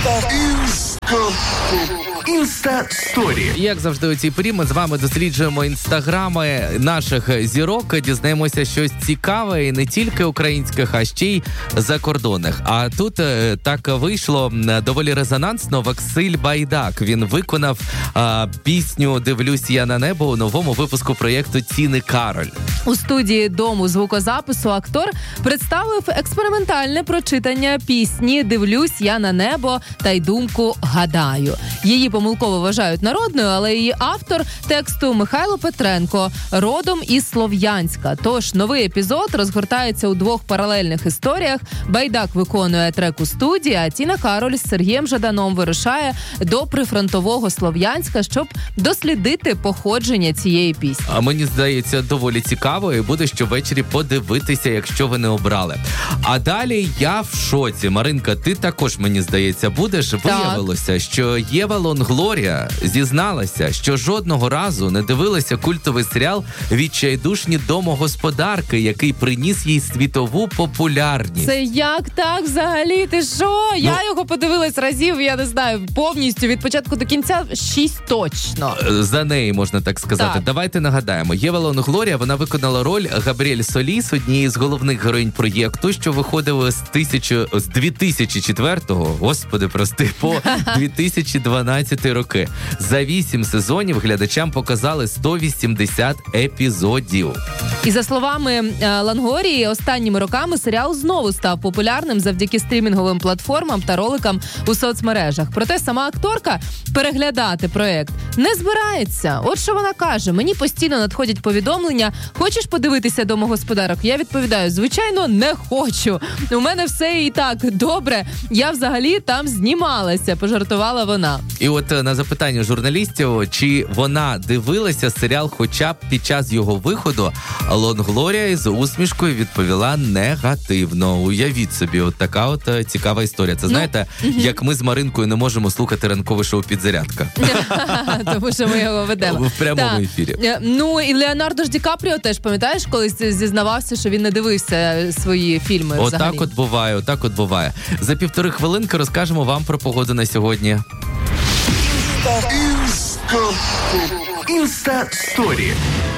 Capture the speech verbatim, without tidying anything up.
Інста-сторі. Як завжди у цій порі ми з вами досліджуємо інстаграми наших зірок, дізнаємося щось цікаве і не тільки українських, а ще й закордонних. А тут е, так вийшло доволі резонансно. Василь Байдак, він виконав е, пісню «Дивлюсь я на небо» у новому випуску проєкту «Тіни Кароль». У студії Дому звукозапису актор представив експериментальне прочитання пісні «Дивлюсь я на небо» та й думку «Гадаю». Її помилково вважають народною, але її автор тексту Михайло Петренко родом із Слов'янська. Тож новий епізод розгортається у двох паралельних історіях. Байдак виконує трек у студії, а Тіна Кароль з Сергієм Жаданом вирушає до прифронтового Слов'янська, щоб дослідити походження цієї пісні. А мені здається, доволі цікаво і буде що ввечері подивитися, якщо ви не обрали. А далі я в шоці. Маринка, ти також, мені здається, будеш. Виявилося, що Єва Лонглорія зізналася, що жодного разу не дивилася культовий серіал «Відчайдушні домогосподарки», який приніс їй світову популярність. Це як так взагалі? Ти що? Ну, я його подивилась разів, я не знаю, повністю від початку до кінця шість точно. За неї, можна так сказати. Так. Давайте нагадаємо. Єва Лонглорія, вона виконала роль Габріель Соліс, однієї з головних героїнь проєкту, що виходив з, тисячу, з дві тисячі четвертого, господи, прости, по дві тисячі дванадцятий роки. За вісім сезонів глядачам показали сто вісімдесят епізодів. І за словами Лонгорії, останніми роками серіал знову став популярним завдяки стрімінговим платформам та роликам у соцмережах. Проте сама акторка переглядати проект не збирається. От що вона каже: мені постійно надходять повідомлення: хочеш подивитися «Домогосподарок»? Я відповідаю: звичайно, не хочу. У мене все і так добре. Я взагалі там знімалася, пожартувала вона. І от на запитання журналістів, чи вона дивилася серіал хоча б під час його виходу, Лонглорія із усмішкою відповіла негативно. Уявіть собі, от така от цікава історія. Це, знаєте, ну, як ми з Маринкою не можемо слухати ранкове шоу «Підзарядка». Тому що ми його ведемо. В прямому ефірі. Ну, і Леонардо ж Ді Капріо теж, пам'ятаєш, колись зізнавався, що він не дивився свої фільми взагалі. Отак от буває, отак от буває. За півтори хвилинки розкажемо вам про погоду на сьогодні. Інста-сторі.